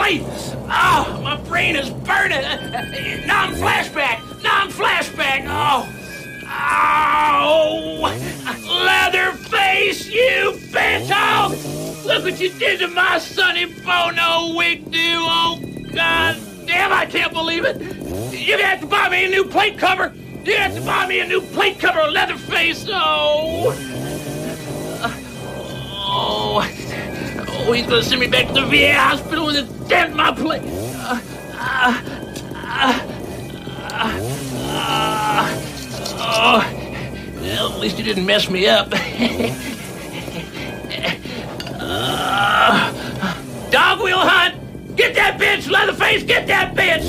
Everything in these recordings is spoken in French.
light! Oh, my brain is burning! Non-flashback! Oh! Oh! Leatherface, you bitch! Oh! Look what you did to my Sonny Bono wig, dude! Oh, God damn, I can't believe it! You're gonna have to buy me a new plate cover! Leatherface! Oh! Oh, he's gonna send me back to the VA hospital with a dent in my plate! Well, at least you didn't mess me up. Dog wheel hunt! Get that bitch, Leatherface! Get that bitch!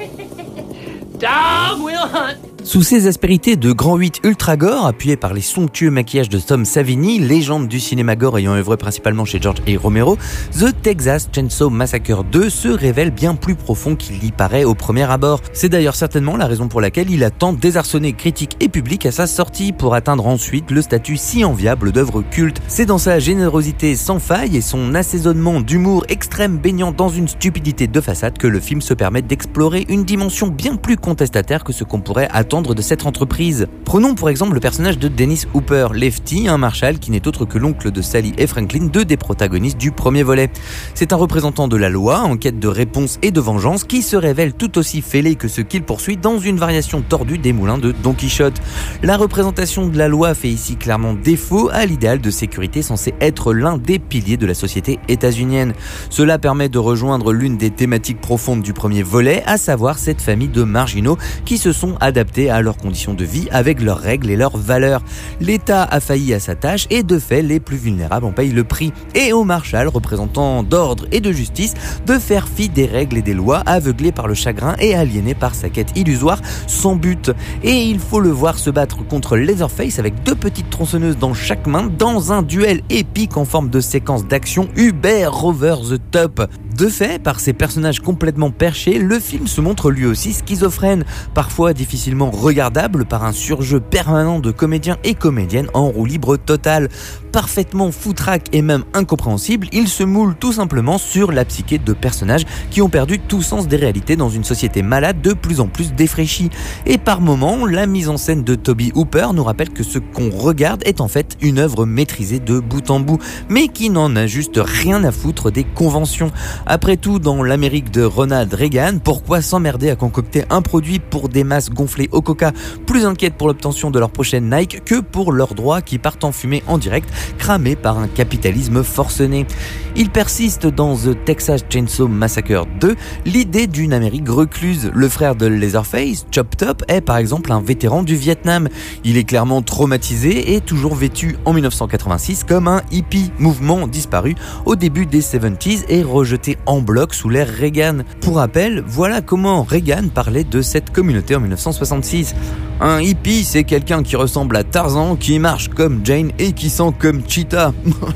Dog wheel hunt! Sous ses aspérités de grand 8 ultra gore, appuyé par les somptueux maquillages de Tom Savini, légende du cinéma gore ayant œuvré principalement chez George A. Romero, The Texas Chainsaw Massacre 2 se révèle bien plus profond qu'il y paraît au premier abord. C'est d'ailleurs certainement la raison pour laquelle il a tant désarçonné critiques et publics à sa sortie, pour atteindre ensuite le statut si enviable d'œuvre culte. C'est dans sa générosité sans faille et son assaisonnement d'humour extrême baignant dans une stupidité de façade que le film se permet d'explorer une dimension bien plus contestataire que ce qu'on pourrait attendre de cette entreprise. Prenons pour exemple le personnage de Dennis Hooper, Lefty, un marshal qui n'est autre que l'oncle de Sally et Franklin, deux des protagonistes du premier volet. C'est un représentant de la loi, en quête de réponse et de vengeance, qui se révèle tout aussi fêlé que ce qu'il poursuit dans une variation tordue des moulins de Don Quichotte. La représentation de la loi fait ici clairement défaut à l'idéal de sécurité censé être l'un des piliers de la société états-unienne. Cela permet de rejoindre l'une des thématiques profondes du premier volet, à savoir cette famille de marginaux qui se sont adaptés à leurs conditions de vie avec leurs règles et leurs valeurs. L'État a failli à sa tâche et de fait les plus vulnérables en payent le prix. Et au marshal, représentant d'ordre et de justice, de faire fi des règles et des lois, aveuglé par le chagrin et aliéné par sa quête illusoire sans but. Et il faut le voir se battre contre Leatherface avec deux petites tronçonneuses dans chaque main dans un duel épique en forme de séquence d'action Uber over the top. De fait, par ses personnages complètement perchés, le film se montre lui aussi schizophrène, parfois difficilement regardable par un surjeu permanent de comédiens et comédiennes en roue libre totale. Parfaitement foutraque et même incompréhensible, il se moule tout simplement sur la psyché de personnages qui ont perdu tout sens des réalités dans une société malade de plus en plus défraîchie. Et par moments, la mise en scène de Toby Hooper nous rappelle que ce qu'on regarde est en fait une œuvre maîtrisée de bout en bout, mais qui n'en a juste rien à foutre des conventions. Après tout, dans l'Amérique de Ronald Reagan, pourquoi s'emmerder à concocter un produit pour des masses gonflées au coca, plus inquiètes pour l'obtention de leur prochaine Nike que pour leurs droits qui partent en fumée en direct, cramés par un capitalisme forcené. Il persiste dans The Texas Chainsaw Massacre 2 l'idée d'une Amérique recluse. Le frère de Leatherface, Chop Top, est par exemple un vétéran du Vietnam. Il est clairement traumatisé et toujours vêtu en 1986 comme un hippie, mouvement disparu au début des 70s et rejeté en bloc sous l'ère Reagan. Pour rappel, voilà comment Reagan parlait de cette communauté en 1966. Un hippie, c'est quelqu'un qui ressemble à Tarzan, qui marche comme Jane et qui sent comme Cheetah.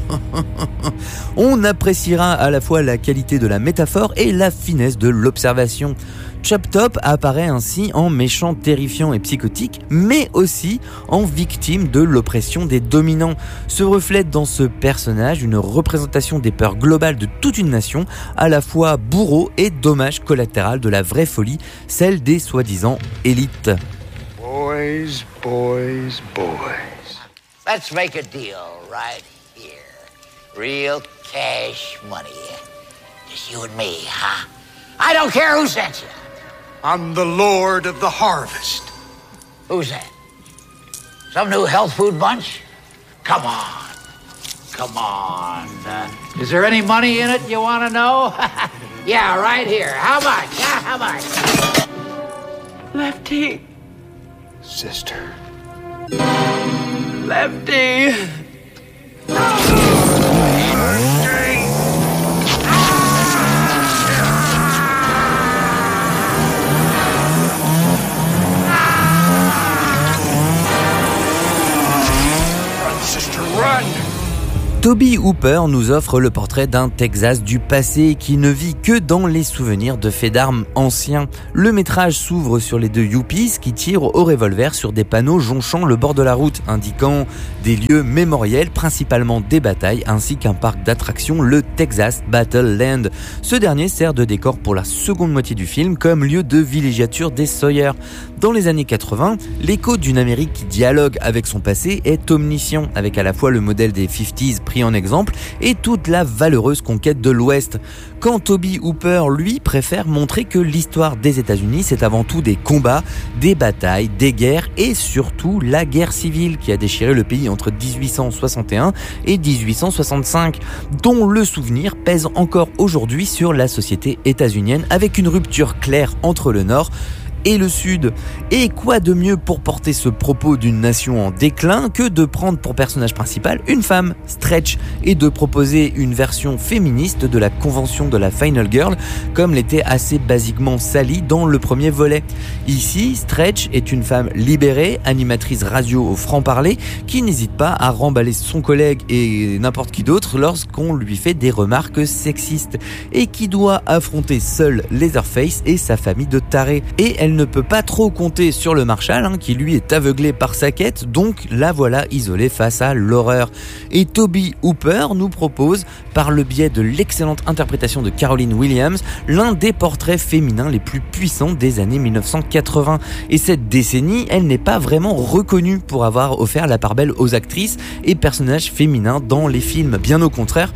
On appréciera à la fois la qualité de la métaphore et la finesse de l'observation. Chop Top apparaît ainsi en méchant terrifiant et psychotique, mais aussi en victime de l'oppression des dominants. Se reflète dans ce personnage une représentation des peurs globales de toute une nation, à la fois bourreau et dommage collatéral de la vraie folie, celle des soi-disant élites. Boys, boys, boys. Let's make a deal right here. Real cash money. Just you and me, huh? I don't care who sent you. I'm the Lord of the Harvest. Who's that? Some new health food bunch? Come on. Come on. Is there any money in it you want to know? Yeah, right here. How much? How much? Lefty. Sister. Lefty. Tobe Hooper nous offre le portrait d'un Texas du passé qui ne vit que dans les souvenirs de faits d'armes anciens. Le métrage s'ouvre sur les deux yuppies qui tirent au revolver sur des panneaux jonchant le bord de la route, indiquant des lieux mémoriels, principalement des batailles, ainsi qu'un parc d'attractions, le Texas Battle Land. Ce dernier sert de décor pour la seconde moitié du film comme lieu de villégiature des Sawyer. Dans les années 80, l'écho d'une Amérique qui dialogue avec son passé est omniscient, avec à la fois le modèle des 50s pris en exemple et toute la valeureuse conquête de l'Ouest. Quand Tobe Hooper, lui, préfère montrer que l'histoire des États-Unis, c'est avant tout des combats, des batailles, des guerres et surtout la guerre civile qui a déchiré le pays entre 1861 et 1865, dont le souvenir pèse encore aujourd'hui sur la société états-unienne avec une rupture claire entre le Nord et le Sud. Et quoi de mieux pour porter ce propos d'une nation en déclin que de prendre pour personnage principal une femme, Stretch, et de proposer une version féministe de la convention de la Final Girl, comme l'était assez basiquement Sally dans le premier volet. Ici, Stretch est une femme libérée, animatrice radio au franc-parler, qui n'hésite pas à remballer son collègue et n'importe qui d'autre lorsqu'on lui fait des remarques sexistes, et qui doit affronter seule Leatherface et sa famille de tarés. Et elle ne peut pas trop compter sur le Marshal, qui lui est aveuglé par sa quête, donc la voilà isolée face à l'horreur. Et Tobe Hooper nous propose, par le biais de l'excellente interprétation de Caroline Williams, l'un des portraits féminins les plus puissants des années 1980. Et cette décennie, elle n'est pas vraiment reconnue pour avoir offert la part belle aux actrices et personnages féminins dans les films. Bien au contraire,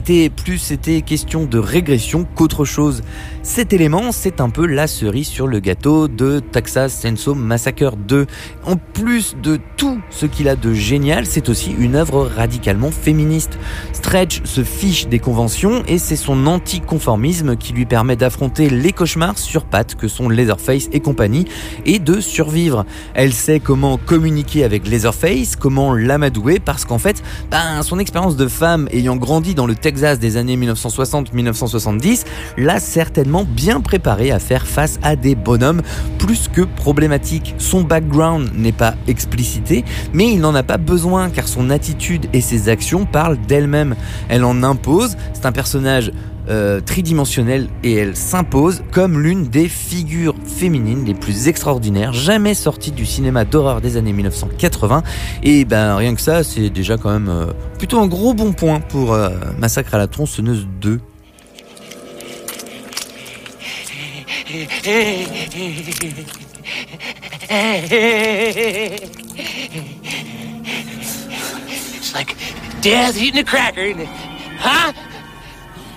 c'était question de régression qu'autre chose. Cet élément, c'est un peu la cerise sur le gâteau de Texas Chainsaw Massacre 2. En plus de tout ce qu'il a de génial, c'est aussi une œuvre radicalement féministe. Stretch se fiche des conventions et c'est son anticonformisme qui lui permet d'affronter les cauchemars sur pattes que sont Leatherface et compagnie et de survivre. Elle sait comment communiquer avec Leatherface, comment l'amadouer parce qu'en fait, son expérience de femme ayant grandi dans le Texas des années 1960-1970 l'a certainement bien préparée à faire face à des bonhommes plus que problématiques. Son background n'est pas explicité, mais il n'en a pas besoin car son attitude et ses actions parlent d'elle-même. Elle en impose, c'est un personnage tridimensionnelle et elle s'impose comme l'une des figures féminines les plus extraordinaires jamais sorties du cinéma d'horreur des années 1980 et rien que ça c'est déjà quand même plutôt un gros bon point pour Massacre à la tronçonneuse 2. It's like death eating a cracker, isn't it? Huh?